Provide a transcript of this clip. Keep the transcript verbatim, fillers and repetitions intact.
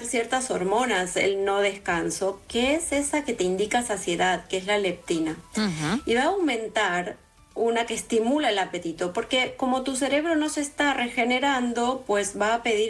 ciertas hormonas el no descanso, que es esa que te indica saciedad, que es la leptina. Uh-huh. Y va a aumentar una que estimula el apetito, porque como tu cerebro no se está regenerando, pues va a pedir